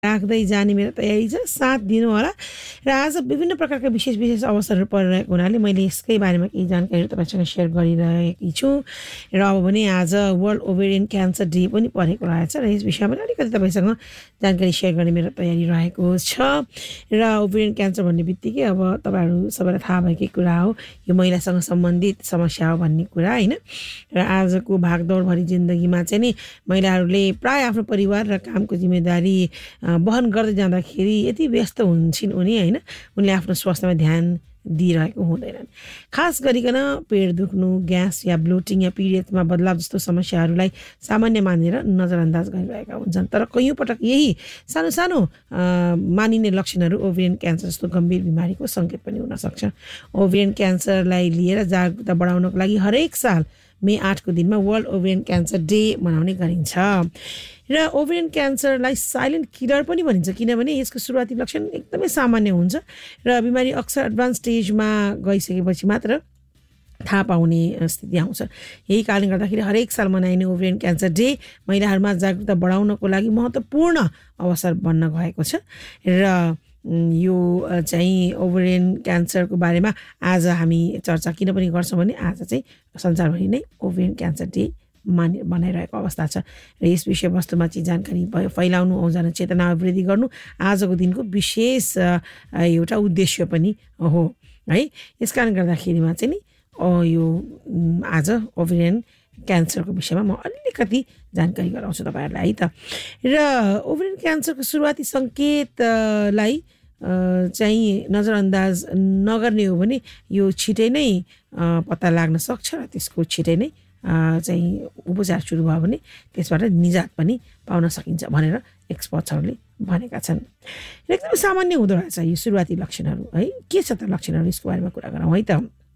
राख्दै जाने मेरो तयारी छ, साथ दिनु होला। र आज विभिन्न प्रकारका विशेष अवसरहरू परिरहेको हुनाले मैले यसकै बारेमा केही जानकारीहरू तपाईँसँग सेयर गरिरहेकी छु। र अब भने आज वर्ल्ड ओभेरियन क्यान्सर डे पनि परेको रहेछ र यस विषयमा पनि अलिकति तपाईँसँग जानकारी सेयर गर्ने मेरो तयारी रहेको छ। र ओभेरियन क्यान्सर भन्ने बित्तिकै अब तपाईँहरू सबैलाई थाहा भएकै कुरा हो, यो महिलासँग सम्बन्धित समस्या हो भन्ने कुरा होइन। र आजको भागदौडभरि जिन्दगीमा चाहिँ नि महिलाहरूले प्राय आफ्नो परिवार र कामको जिम्मेदारी वहन गर्दै जाँदाखेरि यति व्यस्त हुन्छन् उनी होइन, उनले आफ्नो स्वास्थ्यमा ध्यान दिइरहेको हुँदैनन्। खास गरिकन पेट दुख्नु, ग्यास या ब्लोटिङ या पिरियड्समा बदलाव जस्तो समस्याहरूलाई सामान्य मानेर नजरअन्दाज गरिरहेका हुन्छन्। तर कैयौँ पटक यही सानो सानो मानिने लक्षणहरू ओभेरियन क्यान्सर जस्तो गम्भीर बिमारीको सङ्केत पनि हुन सक्छ। ओभेरियन क्यान्सरलाई लिएर जागरुकता बढाउनको लागि हरेक साल मे 8 को दिनमा वर्ल्ड ओभेरियन क्यान्सर डे मनाउने गरिन्छ। र ओभेरियन क्यान्सरलाई साइलेन्ट किलर पनि भनिन्छ किनभने यसको सुरुवाती लक्षण एकदमै सामान्य हुन्छ र बिमारी अक्सर एडभान्स स्टेजमा गइसकेपछि मात्र थाहा पाउने स्थिति आउँछ। यही कारणले गर्दाखेरि हरेक साल मनाइने ओभेरियन क्यान्सर डे महिलाहरूमा जागरुकता बढाउनको लागि महत्त्वपूर्ण अवसर बन्न गएको छ। र यो चाहिँ ओभेरियन क्यान्सरको बारेमा आज हामी चर्चा किन पनि गर्छौँ भने आज चाहिँ संसारभरि नै ओभेरियन क्यान्सर डे मनाइरहेको अवस्था छ र यस विषयवस्तुमा चाहिँ जानकारी फैलाउनु औ जनचेतना वृद्धि गर्नु आजको दिनको विशेष एउटा उद्देश्य पनि हो है। यस कारण गर्दाखेरिमा चाहिँ नि यो आज ओभेरियन क्यान्सरको विषयमा म अलिकति जानकारी गराउँछु तपाईँहरूलाई है त। र ओभेरियन क्यान्सरको सुरुवाती सङ्केतलाई चाहिँ नजरअन्दाज नगर्ने हो भने यो छिटै नै पत्ता लाग्न सक्छ र त्यसको छिटै नै चाहिँ उपचार सुरु भयो भने त्यसबाट निजात पनि पाउन सकिन्छ भनेर एक्सपर्ट्सहरूले भनेका छन्। र एकदमै सामान्य हुँदो रहेछ यो सुरुवाती लक्षणहरू है। के छ त लक्षणहरू, यसको बारेमा कुरा गरौँ है त।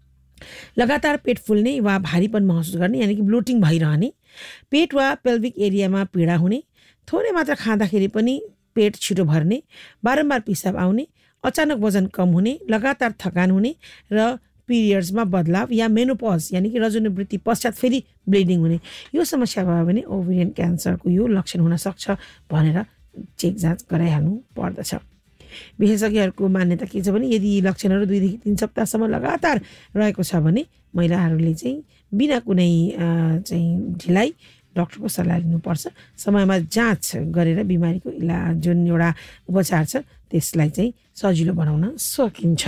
लगातार पेट फुल्ने वा भारीपन महसुस गर्ने यानि कि ब्लोटिङ भइरहने, पेट वा पेल्भिक एरियामा पीडा हुने, थोरै मात्र खाँदाखेरि पनि पेट छिटो भर्ने, बारम्बार पिसाब आउने, अचानक वजन कम हुने, लगातार थकान हुने र पिरियड्समा बदलाव या मेनोपज यानि कि रजोनिवृत्ति पश्चात फेरि ब्लिडिङ हुने, यो समस्या भयो भने ओभेरियन क्यान्सरको यो लक्षण हुन सक्छ भनेर चेक जाँच गराइहाल्नु पर्दछ। विशेषज्ञहरूको मान्यता के छ भने यदि लक्षणहरू 2 देखि 3 सप्ताहसम्म लगातार रहेको छ भने महिलाहरूले चाहिँ बिना कुनै चाहिँ ढिलाइ डाक्टरको सल्लाह लिनुपर्छ। समयमा जाँच गरेर बिमारीको इलाज जुन एउटा उपचार छ त्यसलाई चाहिँ सजिलो बनाउन सकिन्छ।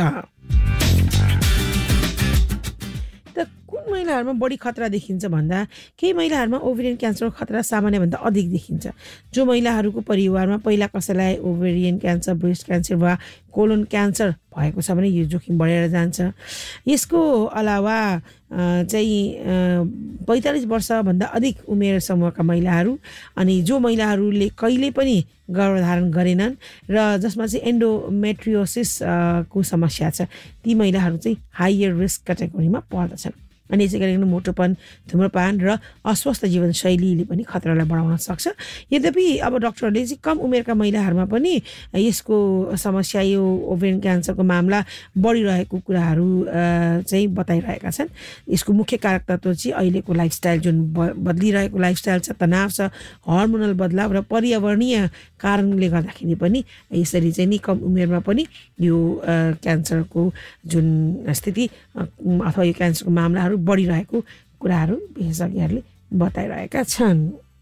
कुन महिलाहरूमा बढी खतरा देखिन्छ भन्दा केही महिलाहरूमा ओभेरियन क्यान्सरको खतरा सामान्यभन्दा अधिक देखिन्छ। जो महिलाहरूको परिवारमा पहिला कसैलाई ओभेरियन क्यान्सर, ब्रेस्ट क्यान्सर वा कोलोन क्यान्सर भएको छ भने यो जोखिम बढेर जान्छ। यसको अलावा चाहिँ 45 वर्षभन्दा अधिक उमेर समूहका महिलाहरू अनि जो महिलाहरूले कहिले पनि गर्भधारण गरेनन् र जसमा चाहिँ एन्डोमेट्रियोसिस को समस्या छ ती महिलाहरू चाहिँ हायर रिस्क क्याटेगोरीमा पर्दछन्। अनि यसै गरिकन मोटोपन, धुम्रपान र अस्वस्थ जीवनशैलीले पनि खतरालाई बढाउन सक्छ। यद्यपि अब डाक्टरले चाहिँ कम उमेरका महिलाहरूमा पनि यसको समस्या यो ओभेरियन क्यान्सरको मामला बढिरहेको कुराहरू चाहिँ बताइरहेका छन्। यसको मुख्य कारक तत्त्व चाहिँ अहिलेको लाइफस्टाइल जुन बदलिरहेको लाइफस्टाइल छ, तनाव छ, हर्मोनल बदलाव र पर्यावरणीय कारणले गर्दाखेरि पनि यसरी चाहिँ नि कम उमेरमा पनि यो क्यान्सरको जुन स्थिति अथवा यो क्यान्सरको मामलाहरू बढिरहेको कुराहरू विशेषज्ञहरूले बताइरहेका छन्।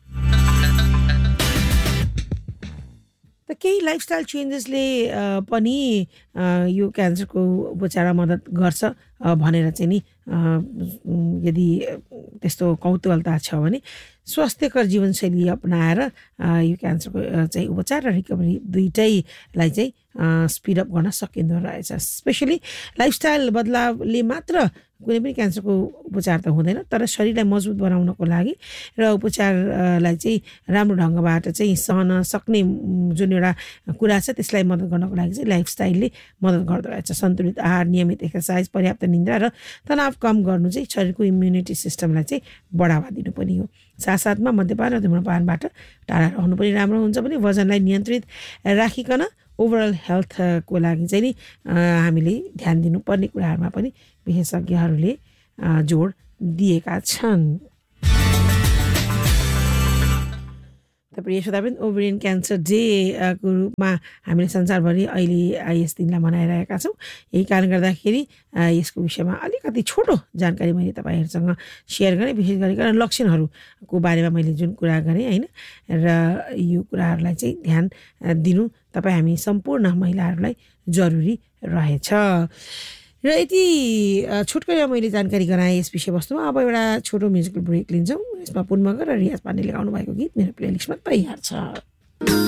त केही लाइफस्टाइल चेन्जेसले पनि यो क्यान्सरको उपचारमा मद्दत गर्छ भनेर चाहिँ नि यदि त्यस्तो कौतूहलता छ भने स्वास्थ्यकर जीवनशैली अपनाएर यो क्यान्सरको चाहिँ उपचार र रिकभरी दुईटैलाई चाहिँ स्पिड अप गर्न सकिँदो रहेछ। स्पेसली लाइफस्टाइल बदलावले मात्र कुनै पनि क्यान्सरको उपचार त हुँदैन, तर शरीरलाई मजबुत बनाउनको लागि र उपचारलाई चाहिँ राम्रो ढङ्गबाट चाहिँ सहन सक्ने जुन एउटा कुरा छ त्यसलाई मद्दत गर्नको लागि चाहिँ लाइफस्टाइलले मद्दत गर्दो रहेछ। सन्तुलित आहार, नियमित एक्सर्साइज, पर्याप्त निद्रा र तनाव कम गर्नु चाहिँ शरीरको इम्युनिटी सिस्टमलाई चाहिँ बढावा दिनु पनि हो। साथसाथमा मद्यपान र धुम्रपानबाट टाढा रहनु पनि राम्रो हुन्छ भने वजनलाई नियन्त्रित राखिकन ओभरअल हेल्थको लागि चाहिँ नि हामीले ध्यान दिनुपर्ने कुराहरूमा पनि विशेषज्ञहरूले जोड दिएका छन्। तपाईँ यशोदाबेन ओभरियन क्यान्सर डेको रूपमा हामीले संसारभरि अहिले यस दिनलाई मनाइरहेका छौँ। यही कारण गर्दाखेरि यसको विषयमा अलिकति छोटो जानकारी मैले तपाईँहरूसँग सेयर गरेँ। विशेष गरिकन लक्षणहरूको बारेमा मैले जुन कुरा गरेँ होइन, र यो कुराहरूलाई चाहिँ ध्यान दिनु तपाईँ हामी सम्पूर्ण महिलाहरूलाई जरुरी रहेछ। र यति छुटकरीमा मैले जानकारी गराएँ यस विषयवस्तुमा। अब एउटा छोटो म्युजिकल ब्रेक लिन्छौँ। यसमा पुन मगर र रियाज पाण्डेले गाउनु भएको गीत मेरो प्लेलिस्टमा तयार छ।